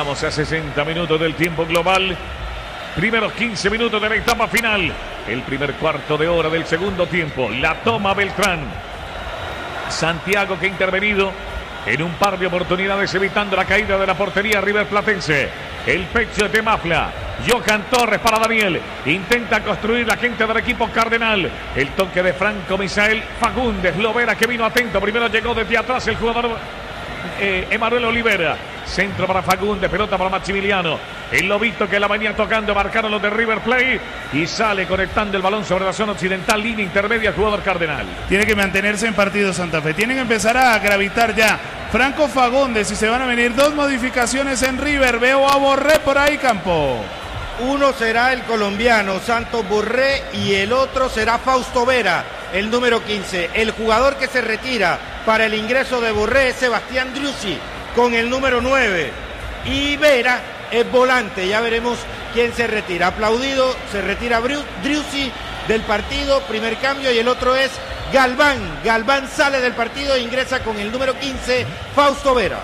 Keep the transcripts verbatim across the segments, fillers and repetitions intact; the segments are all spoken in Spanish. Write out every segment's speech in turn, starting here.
Vamos a sesenta minutos del tiempo global. Primeros quince minutos de la etapa final. El primer cuarto de hora del segundo tiempo. La toma Beltrán. Santiago, que ha intervenido en un par de oportunidades evitando la caída de la portería River Platense. El pecho de Mafla. Johan Torres para Daniel. Intenta construir la gente del equipo cardenal. El toque de Franco Misael Fagundes. Lovera, que vino atento. Primero llegó desde atrás el jugador eh, Emanuel Olivera. Centro para Fagundes. Pelota para Maximiliano. El Lobito, que la venía tocando. Marcaron los de River Plate. Y sale conectando el balón sobre la zona occidental. Línea intermedia el jugador cardenal. Tiene que mantenerse en partido Santa Fe. Tienen que empezar a gravitar ya Franco Fagundes. Y se van a venir dos modificaciones en River. Veo a Borré por ahí, Campo. Uno será el colombiano Santos Borré y el otro será Fausto Vera, el número quince. El jugador que se retira para el ingreso de Borré es Sebastián Driussi con el número nueve. Y Vera es volante, ya veremos quién se retira. Aplaudido, se retira Driussi del partido, primer cambio, y el otro es Galván. Galván sale del partido e ingresa con el número quince, Fausto Vera.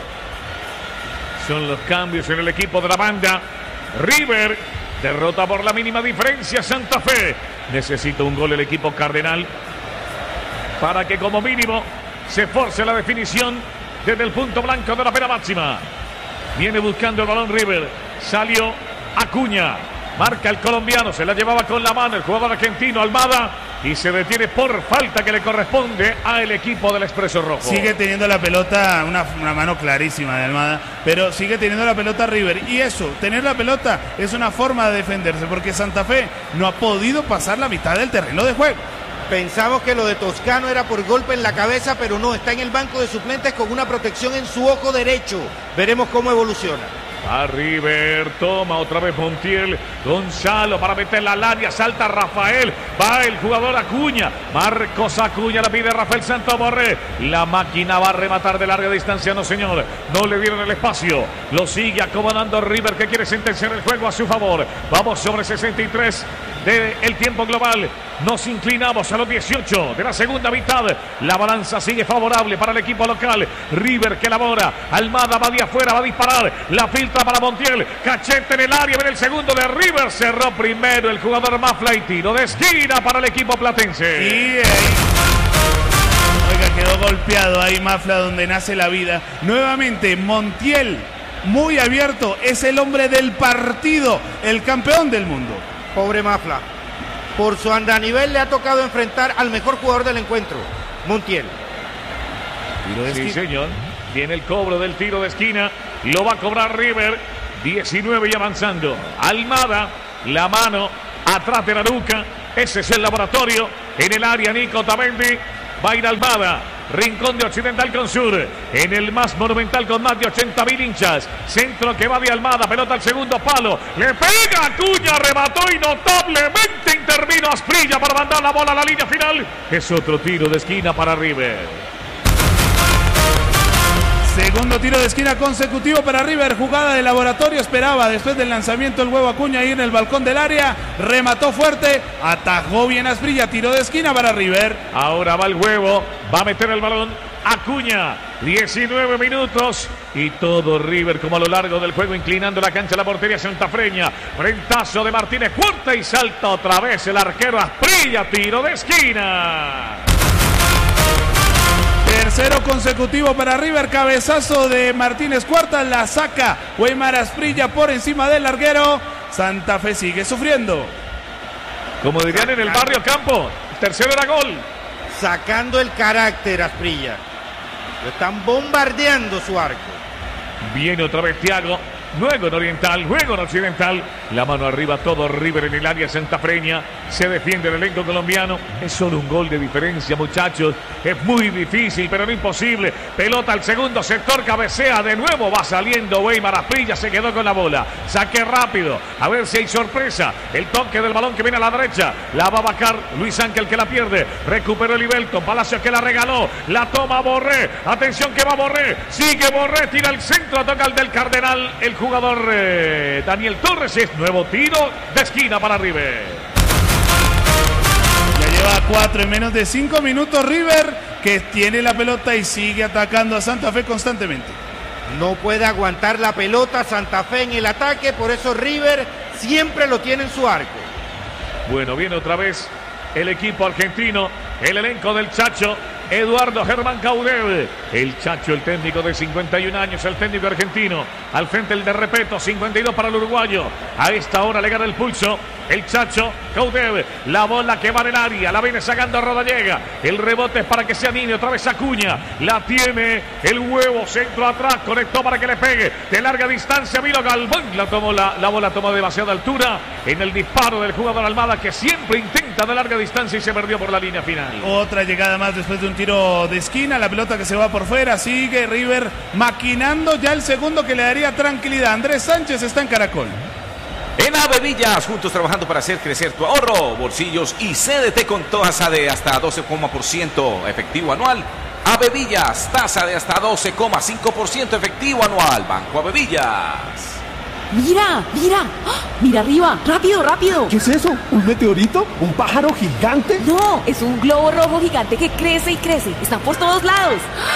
Son los cambios en el equipo de la banda. River derrota por la mínima diferencia Santa Fe. Necesita un gol el equipo cardenal para que como mínimo se force la definición desde el punto blanco de la pena máxima. Viene buscando el balón River. Salió Acuña. Marca el colombiano. Se la llevaba con la mano el jugador argentino Almada. Y se detiene por falta que le corresponde al equipo del Expreso Rojo. Sigue teniendo la pelota, una, una mano clarísima de Almada, pero sigue teniendo la pelota River. Y eso, tener la pelota es una forma de defenderse, porque Santa Fe no ha podido pasar la mitad del terreno de juego. Pensamos que lo de Toscano era por golpe en la cabeza, pero no, está en el banco de suplentes con una protección en su ojo derecho. Veremos cómo evoluciona. A River, toma otra vez Montiel. Gonzalo para meterla al área, salta Rafael. Va el jugador Acuña. Marcos Acuña, la pide Rafael Santos Borré. La máquina va a rematar de larga distancia, no señor. No le dieron el espacio. Lo sigue acomodando River, que quiere sentenciar el juego a su favor. Vamos sobre sesenta y tres del tiempo global. Nos inclinamos a los dieciocho de la segunda mitad. La balanza sigue favorable para el equipo local. River, que elabora. Almada va de afuera, va a disparar. La filtra para Montiel. Cachete en el área. Viene el segundo de River. Cerró primero el jugador Mafla y tiro de esquina para el equipo platense. Y ahí, oiga, quedó golpeado ahí Mafla, donde nace la vida. Nuevamente Montiel, muy abierto. Es el hombre del partido. El campeón del mundo. Pobre Mafla. Por su andanivel le ha tocado enfrentar al mejor jugador del encuentro, Montiel. Tiro de sí, esquina. Señor. Viene el cobro del tiro de esquina. Lo va a cobrar River. diecinueve y avanzando. Almada, la mano atrás de la nuca. Ese es el laboratorio. En el área, Nico Tamendi. Va a ir Almada. Rincón de Occidental con Sur. En el más monumental con más de ochenta mil hinchas. Centro que va de Almada. Pelota al segundo palo. Le pega Acuña. Remató y notablemente intervino Asprilla para mandar la bola a la línea final. Es otro tiro de esquina para River. Segundo tiro de esquina consecutivo para River. Jugada de laboratorio. Esperaba después del lanzamiento el huevo Acuña ahí en el balcón del área. Remató fuerte. Atajó bien Asprilla. Tiro de esquina para River. Ahora va el huevo. Va a meter el balón Acuña. diecinueve minutos. Y todo River como a lo largo del juego, inclinando la cancha a la portería santafreña. Frentazo de Martínez. Fuerte y salta otra vez el arquero Asprilla. Tiro de esquina. Tercero consecutivo para River, cabezazo de Martínez Cuarta, la saca Weimar Asprilla por encima del larguero. Santa Fe sigue sufriendo. Como dirían en el barrio Campo, tercero era gol. Sacando el carácter Asprilla. Lo están bombardeando su arco. Viene otra vez Thiago. Luego en Oriental, luego en Occidental. La mano arriba, todo River en el área santafreña. Se defiende el elenco colombiano. Es solo un gol de diferencia, muchachos. Es muy difícil, pero no imposible. Pelota al segundo sector, cabecea de nuevo. Va saliendo Weimar Asprilla, se quedó con la bola. Saque rápido, a ver si hay sorpresa. El toque del balón que viene a la derecha. La va a bajar Luis Ángel, que la pierde. Recuperó Livelton, Palacios, que la regaló. La toma Borré. Atención que va Borré. Sigue Borré, tira el centro, toca el del Cardenal. El jugador eh, Daniel Torres. Es nuevo tiro de esquina para River. Ya lleva cuatro en menos de cinco minutos River, que tiene la pelota y sigue atacando a Santa Fe constantemente. No puede aguantar la pelota Santa Fe en el ataque, por eso River siempre lo tiene en su arco. Bueno, viene otra vez el equipo argentino, el elenco del Chacho, Eduardo Germán Caudet. El Chacho, el técnico de cincuenta y un años, el técnico argentino. Al frente el de Repeto, cincuenta y dos para el uruguayo. A esta hora le gana el pulso el Chacho Caudet. La bola que va en el área, la viene sacando Rodallega. El rebote es para que se anime otra vez Acuña. La tiene el huevo, centro atrás, conectó para que le pegue. De larga distancia, Milo Galván. La, tomó la, la bola tomó demasiada altura en el disparo del jugador Almada, que siempre intenta de larga distancia y se perdió por la línea final. Otra llegada más después de un tiro de esquina, la pelota que se va por fuera, sigue River maquinando ya el segundo que le daría tranquilidad. Andrés Sánchez está en Caracol. En Avevillas, juntos trabajando para hacer crecer tu ahorro, bolsillos y C D T con tasa de hasta doce coma cinco por ciento efectivo anual. Avevillas, tasa de hasta doce coma cinco por ciento efectivo anual. Banco Avevillas. Mira, mira, ¡ah! Mira arriba, rápido, rápido. ¿Qué es eso? ¿Un meteorito? ¿Un pájaro gigante? No, es un globo rojo gigante que crece y crece. Está por todos lados.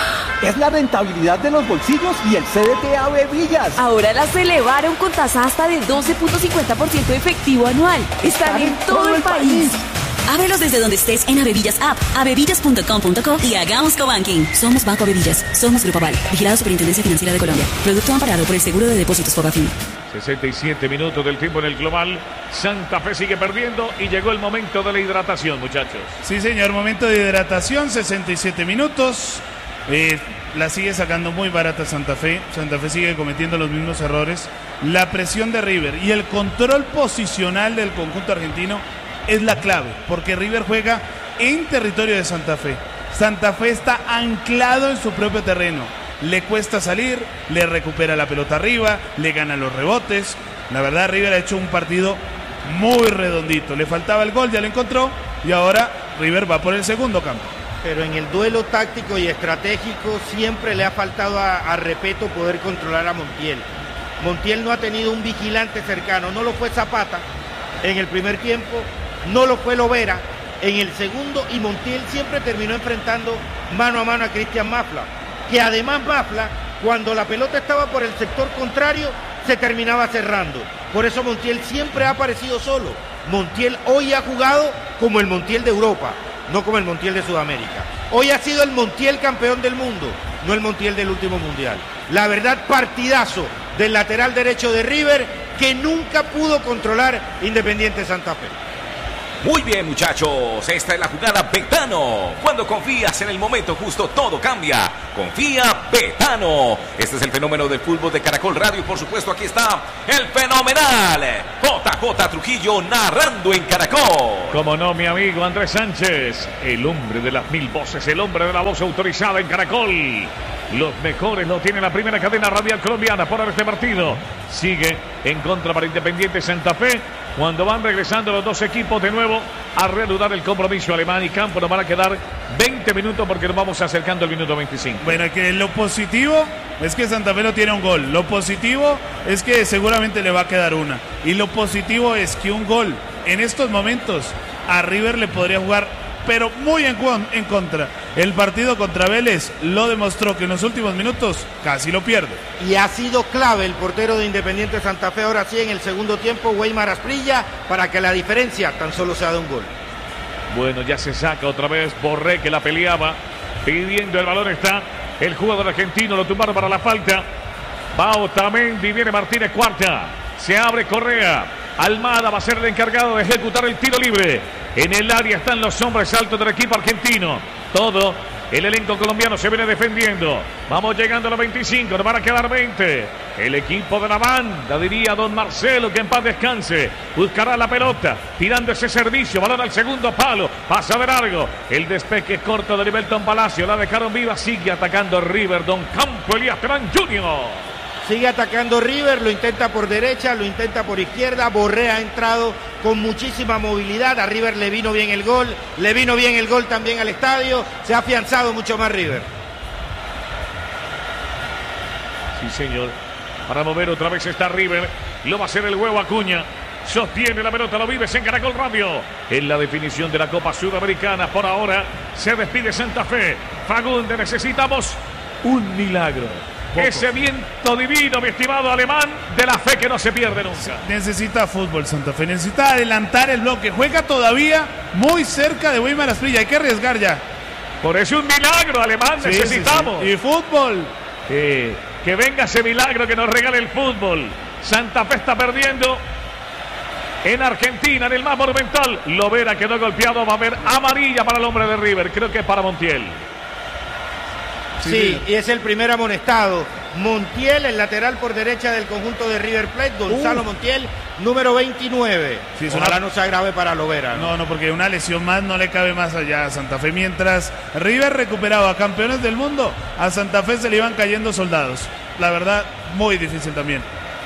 Es la rentabilidad de los bolsillos y el C D T Avevillas. Ahora las elevaron con tasa hasta de doce punto cincuenta por ciento efectivo anual. Están en todo el país. Ábrelos desde donde estés en Avevillas App, avevillas punto com punto co y hagamos cobanking. Somos Banco Avevillas, somos Grupo Aval, vigilado Superintendencia Financiera de Colombia. Producto amparado por el Seguro de Depósitos Fogafín. sesenta y siete minutos del tiempo en el global. Santa Fe sigue perdiendo y llegó el momento de la hidratación, muchachos. Sí, señor, momento de hidratación, sesenta y siete minutos. Eh, la sigue sacando muy barata Santa Fe. Santa Fe sigue cometiendo los mismos errores. La presión de River y el control posicional del conjunto argentino es la clave, porque River juega en territorio de Santa Fe. Santa Fe está anclado en su propio terreno. Le cuesta salir, le recupera la pelota arriba, le gana los rebotes. La verdad, River ha hecho un partido muy redondito. Le faltaba el gol, ya lo encontró, y ahora River va por el segundo campo. Pero en el duelo táctico y estratégico siempre le ha faltado a, a Repeto poder controlar a Montiel. Montiel no ha tenido un vigilante cercano, no lo fue Zapata en el primer tiempo, no lo fue Lovera en el segundo, y Montiel siempre terminó enfrentando mano a mano a Cristian Mafla, que además Mafla, cuando la pelota estaba por el sector contrario, se terminaba cerrando. Por eso Montiel siempre ha aparecido solo. Montiel hoy ha jugado como el Montiel de Europa, no como el Montiel de Sudamérica. Hoy ha sido el Montiel campeón del mundo, no el Montiel del último mundial. La verdad, partidazo del lateral derecho de River, que nunca pudo controlar Independiente Santa Fe. Muy bien, muchachos, esta es la jugada Betano. Cuando confías en el momento justo, todo cambia. Confía Betano. Este es el fenómeno del fútbol de Caracol Radio y por supuesto aquí está el fenomenal J J Trujillo narrando en Caracol. Como no, mi amigo Andrés Sánchez, el hombre de las mil voces, el hombre de la voz autorizada en Caracol. Los mejores lo tiene la primera cadena radial colombiana por este partido. Sigue en contra para Independiente Santa Fe. Cuando van regresando los dos equipos de nuevo a reanudar el compromiso, Alemán y Campo, nos van a quedar veinte minutos porque nos vamos acercando al minuto veinticinco. Bueno, que lo positivo es que Santa Fe no tiene un gol. Lo positivo es que seguramente le va a quedar una. Y lo positivo es que un gol en estos momentos a River le podría jugar, pero muy en, en contra. El partido contra Vélez lo demostró que en los últimos minutos casi lo pierde. Y ha sido clave el portero de Independiente Santa Fe, ahora sí en el segundo tiempo, Weimar Asprilla, para que la diferencia tan solo sea de un gol. Bueno, ya se saca otra vez Borré, que la peleaba, pidiendo el balón está el jugador argentino, lo tumbaron para la falta. Va Otamendi, viene Martínez Cuarta, se abre Correa. Almada va a ser el encargado de ejecutar el tiro libre. En el área están los hombres altos del equipo argentino. Todo el elenco colombiano se viene defendiendo. Vamos llegando a los veinticinco, nos van a quedar veinte. El equipo de la banda, diría don Marcelo, que en paz descanse. Buscará la pelota, tirando ese servicio. Balón al segundo palo, pasa de largo. El despeje corto de Liberton Palacio, la dejaron viva. Sigue atacando River, don Campo Elías Terán junior Sigue atacando River, lo intenta por derecha, lo intenta por izquierda. Borré ha entrado con muchísima movilidad. A River le vino bien el gol, le vino bien el gol también al estadio. Se ha afianzado mucho más River. Sí, señor. Para mover otra vez está River. Lo va a hacer el huevo Acuña. Sostiene la pelota, lo vives en Caracol Radio. En la definición de la Copa Sudamericana, por ahora se despide Santa Fe. Fagunde, necesitamos un milagro. ese viento divino, mi estimado Alemán, de la fe que no se pierde nunca. Necesita fútbol Santa Fe, necesita adelantar el bloque, juega todavía muy cerca de Weimar Asprilla, hay que arriesgar ya. Por eso un milagro, Alemán, sí, necesitamos. Sí, sí. Y fútbol. Eh, que venga ese milagro que nos regale el fútbol. Santa Fe está perdiendo en Argentina, en el más monumental. Lovera quedó golpeado, va a haber amarilla para el hombre de River, creo que es para Montiel. Sí, sí, y es el primer amonestado. Montiel, el lateral por derecha del conjunto de River Plate, Gonzalo uh. Montiel, número veintinueve. Sí, Ojalá una... no sea grave para Lovera. ¿no? no, no, porque una lesión más no le cabe más allá a Santa Fe. Mientras River recuperaba a campeones del mundo, a Santa Fe se le iban cayendo soldados. La verdad, muy difícil también.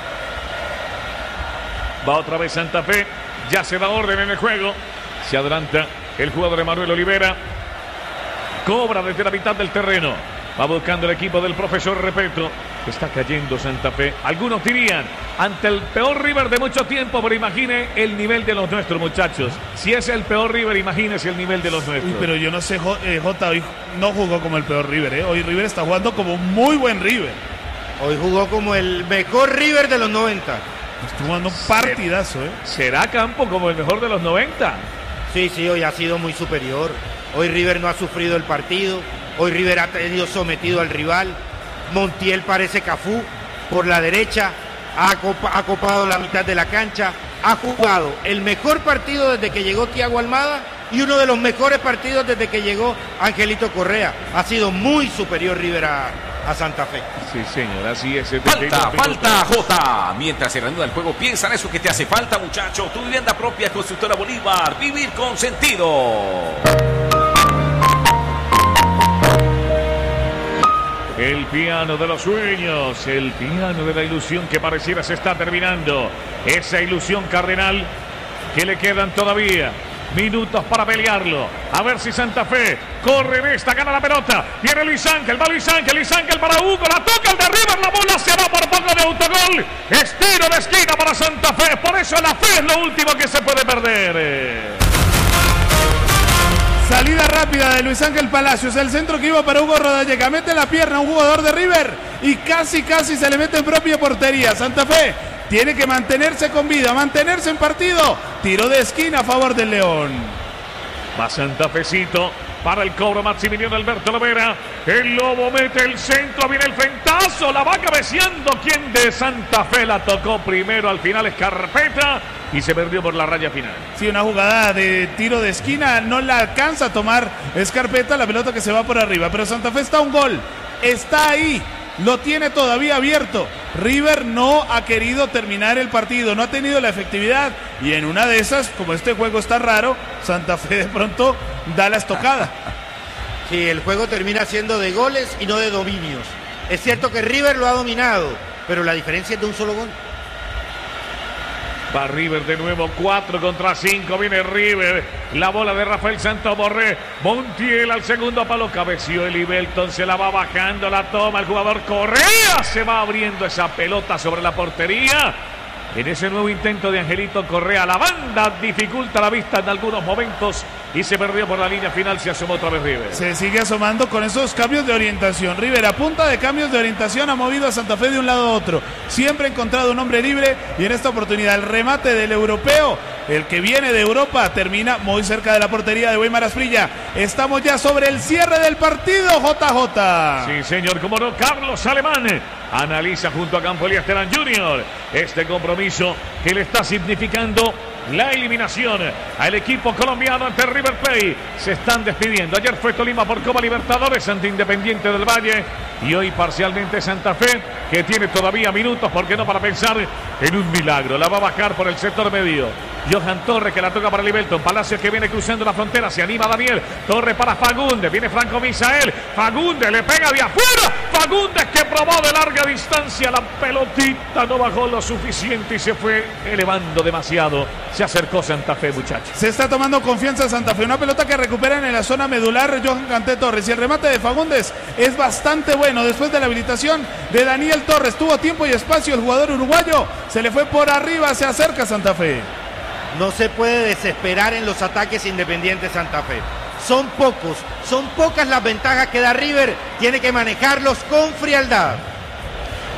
Va otra vez Santa Fe, ya se da orden en el juego. Se adelanta el jugador Emanuel Olivera. Cobra desde la mitad del terreno. Va buscando el equipo del profesor Repeto. Está cayendo Santa Fe. Algunos dirían, ante el peor River de mucho tiempo, pero imagine el nivel de los nuestros, muchachos. Si es el peor River, imagínese el nivel de los nuestros. Uy, pero yo no sé, Jota, hoy no jugó como el peor River, ¿eh? Hoy River está jugando como un muy buen River. Hoy jugó como el mejor River de los noventa. Está jugando un partidazo, ¿eh? ¿Será Campo como el mejor de los noventa? Sí, sí, hoy ha sido muy superior. Hoy River no ha sufrido el partido. Hoy River ha tenido sometido al rival. Montiel parece Cafú por la derecha. Ha acopado la mitad de la cancha. Ha jugado el mejor partido desde que llegó Thiago Almada y uno de los mejores partidos desde que llegó Angelito Correa. Ha sido muy superior River a, a Santa Fe. Sí, señor, así es. Falta, falta, Jota. Mientras se reanuda el juego, piensa en eso que te hace falta, muchacho. Tu vivienda propia, Constructora Bolívar. Vivir con sentido. El piano de los sueños, el piano de la ilusión que pareciera se está terminando. Esa ilusión cardenal que le quedan todavía minutos para pelearlo. A ver si Santa Fe corre en esta, gana la pelota. Viene Luis Ángel, va Luis Ángel, Luis Ángel para Hugo, la toca el de River, la bola se va por poco de autogol. Estiro de esquina para Santa Fe, por eso la fe es lo último que se puede perder. Salida rápida de Luis Ángel Palacios, el centro que iba para Hugo Rodallega, mete la pierna a un jugador de River y casi casi se le mete en propia portería. Santa Fe tiene que mantenerse con vida, mantenerse en partido. Tiro de esquina a favor del León. Va Santa Fecito para el cobro, Maximiliano Alberto Lovera. El Lobo mete el centro, viene el frentazo, la va cabeceando. ¿Quién de Santa Fe la tocó primero? Al final es Carpeta y se perdió por la raya final. Sí, una jugada de tiro de esquina, no la alcanza a tomar Escarpeta, la pelota que se va por arriba, pero Santa Fe está a un gol, está ahí, lo tiene todavía abierto. River no ha querido terminar el partido, no ha tenido la efectividad y en una de esas, como este juego está raro, Santa Fe de pronto da la estocada. Sí, el juego termina siendo de goles y no de dominios. Es cierto que River lo ha dominado, pero la diferencia es de un solo gol. Va River de nuevo, cuatro contra cinco, viene River, la bola de Rafael Santos Borré, Montiel al segundo palo, cabeció el Ibelton, se la va bajando, la toma el jugador Correa, se va abriendo esa pelota sobre la portería. En ese nuevo intento de Angelito Correa, la banda dificulta la vista en algunos momentos y se perdió por la línea final, se asomó otra vez River. Se sigue asomando con esos cambios de orientación. River a punta de cambios de orientación ha movido a Santa Fe de un lado a otro. Siempre ha encontrado un hombre libre y en esta oportunidad el remate del europeo, el que viene de Europa, termina muy cerca de la portería de Weimar Asprilla. Estamos ya sobre el cierre del partido, J J. Sí, señor, como no, Carlos Alemán analiza junto a Campo Elías Terán junior este compromiso que le está significando la eliminación al equipo colombiano ante River Plate. Se están despidiendo. Ayer fue Tolima por Copa Libertadores ante Independiente del Valle y hoy parcialmente Santa Fe, que tiene todavía minutos, ¿por qué no?, para pensar en un milagro. La va a bajar por el sector medio. Johan Torres, que la toca para Libelton. Palacios, que viene cruzando la frontera. Se anima Daniel. Torres para Fagundes. Viene Franco Misael. Fagundes le pega de afuera. Fagundes, que probó de larga distancia. La pelotita no bajó lo suficiente y se fue elevando demasiado. Se acercó Santa Fe, muchachos. Se está tomando confianza Santa Fe. Una pelota que recuperan en la zona medular Johan Canté Torres. Y el remate de Fagundes es bastante bueno. Después de la habilitación de Daniel Torres, tuvo tiempo y espacio el jugador uruguayo. Se le fue por arriba. Se acerca Santa Fe. No se puede desesperar en los ataques Independiente Santa Fe. Son pocos, son pocas las ventajas que da River. Tiene que manejarlos con frialdad.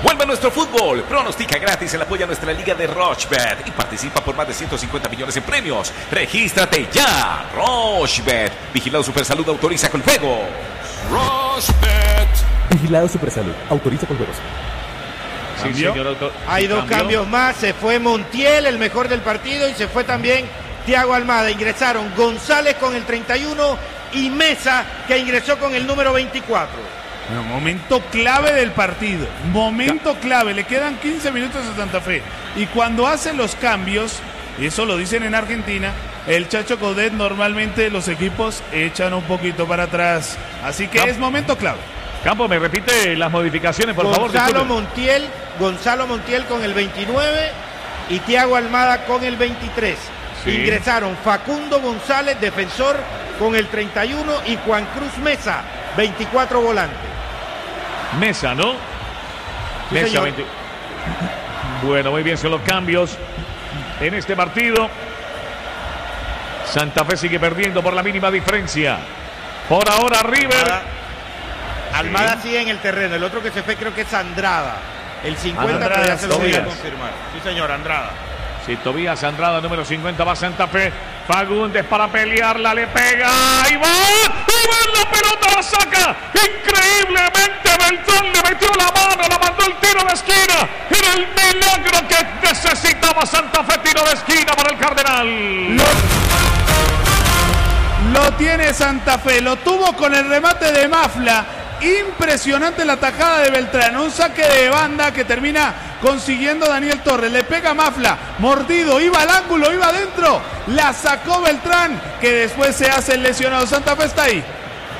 Vuelve nuestro fútbol. Pronostica gratis en apoyo a nuestra liga de Rochebet y participa por más de ciento cincuenta millones en premios. Regístrate ya. Rochebet. Vigilado Supersalud, autoriza con juegos. Rochebet. Vigilado Supersalud. Autoriza con juegos. Sí, señor autor. Hay dos ¿Cambio? cambios más. Se fue Montiel, el mejor del partido, y se fue también Thiago Almada. Ingresaron González con el treinta y uno y Mesa, que ingresó con el número veinticuatro. Bueno, momento clave del partido. Momento clave. Le quedan quince minutos a Santa Fe. Y cuando hace los cambios, y eso lo dicen en Argentina, el Chacho Coudet, normalmente los equipos echan un poquito para atrás. Así que Campo. es momento clave. Campo, me repite las modificaciones, por favor. Gonzalo disculpe. Montiel, Gonzalo Montiel con el veintinueve y Thiago Almada con el veintitrés. Sí. Ingresaron Facundo González, defensor, con el treinta y uno, y Juan Cruz Mesa, veinticuatro, volante. Mesa, ¿no? Sí, Mesa señor. veinte. Bueno, muy bien, son los cambios en este partido. Santa Fe sigue perdiendo por la mínima diferencia. Por ahora River. Almada, Almada sigue en el terreno. El otro que se fue creo que es Andrada. El cincuenta, Andrada, pero ya se lo voy a Tobías. confirmar. Sí, señor, Andrada. Sí, Tobías Andrada, número cincuenta, va Santa Fe. Fagundes para pelearla, le pega. ¡Y va! ¡Y va! La pelota la saca. Increíblemente Beltrán le metió la mano, la mandó el tiro de esquina. Era el milagro que necesitaba Santa Fe. Tiro de esquina para el Cardenal. Lo, lo tiene Santa Fe. Lo tuvo con el remate de Mafla. Impresionante la tajada de Beltrán. Un saque de banda que termina consiguiendo Daniel Torres. Le pega Mafla. Mordido. Iba al ángulo. Iba adentro. La sacó Beltrán. Que después se hace el lesionado. Santa Fe está ahí.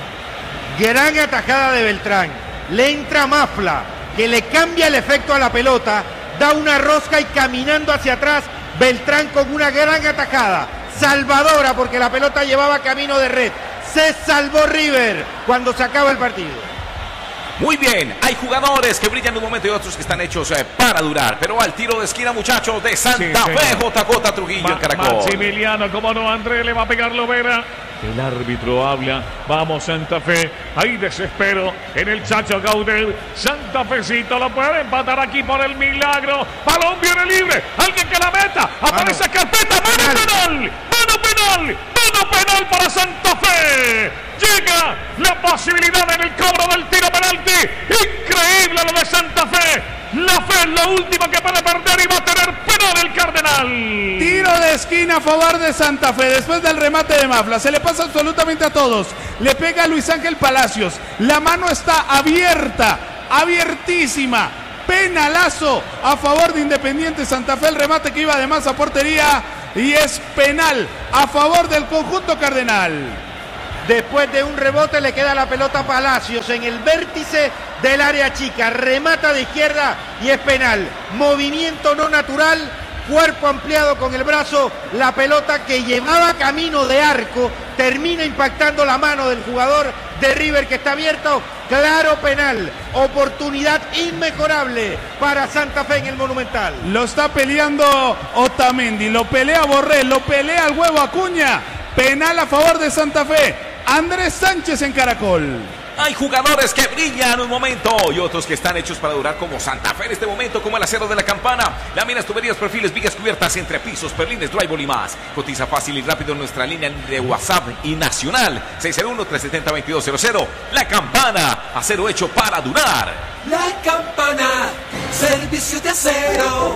Gran atajada de Beltrán. Le entra Mafla, que le cambia el efecto a la pelota. Da una rosca y caminando hacia atrás. Beltrán con una gran atajada. Salvadora, porque la pelota llevaba camino de red. Se salvó River cuando se acaba el partido. Muy bien, hay jugadores que brillan en un momento y otros que están hechos eh, para durar. Pero al tiro de esquina, muchachos, de Santa Sí, Fe, señor. J J Trujillo, Ma- en Caracol. Maximiliano, como no, André le va a pegar Lovera. El árbitro habla. Vamos, Santa Fe. Hay desespero en el Chacho Coudet. Santa Fecito lo puede empatar aquí por el milagro. Balón viene libre. Alguien que la meta. Aparece Carpeta. Mano penal. Mano penal. Mano penal para Santa Fe. Llega la posibilidad en el cobro del tiro penalti. Increíble lo de Santa Fe. La Fe es lo último que puede perder y va a tener penal el Cardenal. Tiro de esquina a favor de Santa Fe. Después del remate de Mafla. Se le pasa absolutamente a todos. Le pega a Luis Ángel Palacios. La mano está abierta. Abiertísima. Penalazo a favor de Independiente Santa Fe. El remate que iba además a portería. Y es penal a favor del conjunto cardenal. Después de un rebote le queda la pelota a Palacios en el vértice del área chica. Remata de izquierda y es penal. Movimiento no natural. Cuerpo ampliado con el brazo. La pelota que llevaba camino de arco termina impactando la mano del jugador de River que está abierto. Claro penal. Oportunidad inmejorable para Santa Fe en el Monumental. Lo está peleando Otamendi. Lo pelea Borré. Lo pelea el huevo Acuña. Penal a favor de Santa Fe. Andrés Sánchez en Caracol. Hay jugadores que brillan un momento y otros que están hechos para durar como Santa Fe en este momento, como el acero de la campana, láminas, tuberías, perfiles, vigas cubiertas, entre pisos, perlines, drywall y más. Cotiza fácil y rápido en nuestra línea de WhatsApp y nacional seis cero uno, tres siete cero, dos dos cero cero. La Campana, acero hecho para durar. La Campana, servicio de acero.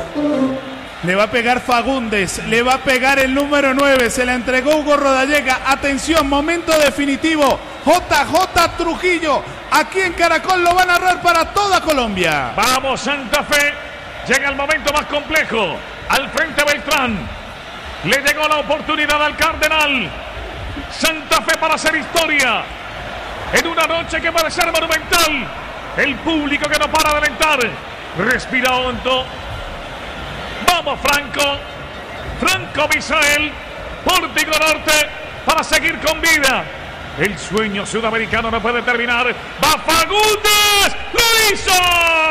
Le va a pegar Fagundes, le va a pegar el número nueve, se la entregó Hugo Rodallega. Atención, momento definitivo. J J Trujillo, aquí en Caracol lo va a narrar para toda Colombia. Vamos, Santa Fe. Llega el momento más complejo. Al frente Beltrán. Le llegó la oportunidad al Cardenal. Santa Fe para hacer historia. En una noche que puede ser monumental. El público que no para de alentar. Respira hondo. Vamos, Franco. Franco Misael. Pórtico Norte para seguir con vida. El sueño sudamericano no puede terminar. ¡Va Fagundes! ¡Lo hizo!